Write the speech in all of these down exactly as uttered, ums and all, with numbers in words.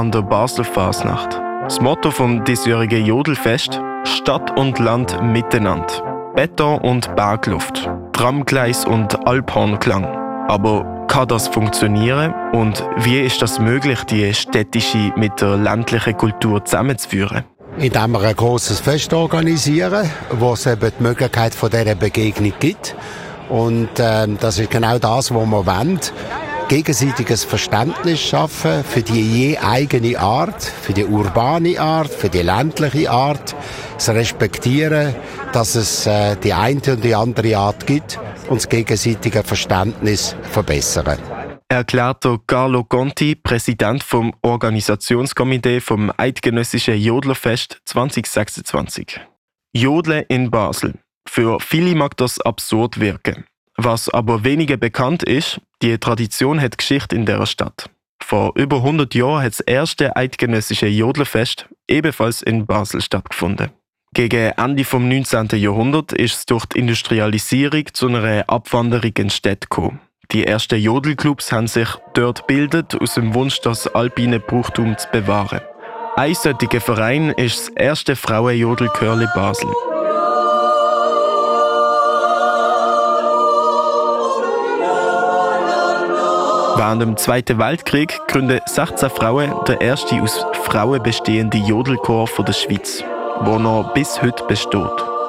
an der Basler Fasnacht. Das Motto vom diesjährigen Jodelfest: Stadt und Land miteinander. Beton und Bergluft, Tramgleis und Alphornklang. Aber kann das funktionieren? Und wie ist das möglich, die städtische mit der ländlichen Kultur zusammenzuführen? Indem wir ein grosses Fest organisieren, wo es eben die Möglichkeit von dieser Begegnung gibt. Und äh, das ist genau das, was wir wollen. Gegenseitiges Verständnis schaffen für die je eigene Art, für die urbane Art, für die ländliche Art. Das Respektieren, dass es äh, die eine und die andere Art gibt und das gegenseitige Verständnis verbessern. Erklärt Carlo Conti, Präsident vom Organisationskomitee vom Eidgenössischen Jodlerfest zwanzig sechsundzwanzig. Jodeln in Basel. Für viele mag das absurd wirken. Was aber weniger bekannt ist, die Tradition hat Geschichte in dieser Stadt. Vor über hundert Jahren hat das erste eidgenössische Jodlerfest ebenfalls in Basel stattgefunden. Gegen Ende des neunzehnten Jahrhunderts ist es durch die Industrialisierung zu einer Abwanderung in Städte gekommen. Die ersten Jodelclubs haben sich dort gebildet, aus dem Wunsch, das alpine Brauchtum zu bewahren. Ein solcher Verein ist das erste Frauenjodelchörli Basel. Während dem Zweiten Weltkrieg gründen sechzehn Frauen den ersten aus Frauen bestehenden Jodelchor der Schweiz, der noch bis heute besteht.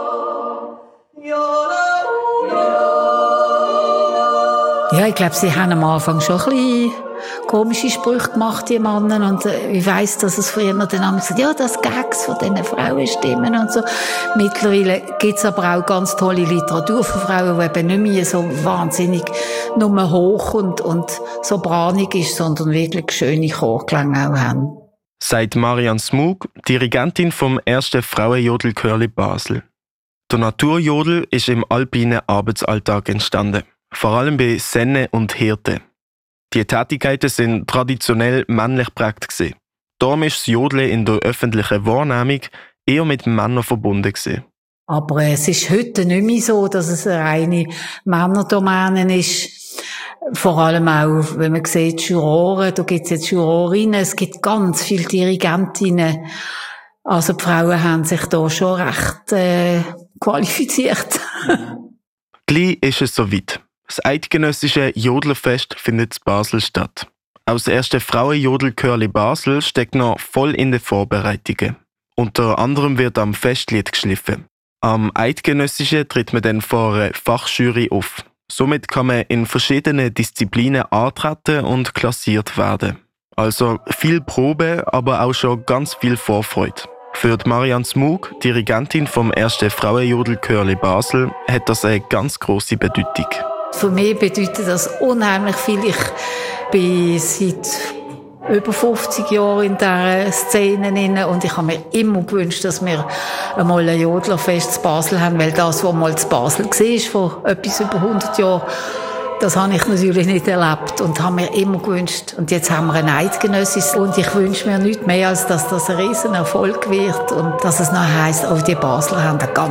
Ja, ich glaube, sie haben am Anfang schon ein bisschen komische Sprüche gemacht, die Männer. Und äh, ich weiss, dass es früher noch den Namen gesagt hat, ja, das Gags von diesen Frauenstimmen und so. Mittlerweile gibt es aber auch ganz tolle Literatur für Frauen, die eben nicht mehr so wahnsinnig nur hoch und, und sopranig ist, sondern wirklich schöne Chorklänge auch haben. Sagt Marianne Smug, Dirigentin vom ersten Frauenjodelchörli Basel. Der Naturjodel ist im alpinen Arbeitsalltag entstanden, vor allem bei Senne und Hirten. Die Tätigkeiten sind traditionell männlich geprägt gewesen. Darum ist das Jodeln in der öffentlichen Wahrnehmung eher mit Männern verbunden gewesen. Aber es ist heute nicht mehr so, dass es eine reine Männerdomäne ist. Vor allem auch, wenn man sieht, Juroren, da gibt es jetzt Jurorinnen, es gibt ganz viele Dirigentinnen. Also die Frauen haben sich da schon recht äh, qualifiziert. Gleich ist es soweit. Das eidgenössische Jodlerfest findet in Basel statt. Auch das erste Frauenjodelchörli Basel steckt noch voll in den Vorbereitungen. Unter anderem wird am Festlied geschliffen. Am eidgenössischen tritt man dann vor einer Fachjury auf. Somit kann man in verschiedenen Disziplinen antreten und klassiert werden. Also viel Probe, aber auch schon ganz viel Vorfreude. Für die Marianne Smug, Dirigentin vom ersten Frauenjodelchörli Basel, hat das eine ganz grosse Bedeutung. Für mich bedeutet das unheimlich viel. Ich bin seit über fünfzig Jahren in dieser Szene und ich habe mir immer gewünscht, dass wir einmal ein Jodlerfest in Basel haben, weil das, was mal in Basel war, vor etwas über hundert Jahren, das habe ich natürlich nicht erlebt und habe mir immer gewünscht. Und jetzt haben wir ein Eidgenössisches und ich wünsche mir nichts mehr, als dass das ein riesen Erfolg wird und dass es noch heisst, auch die Basler haben eine ganz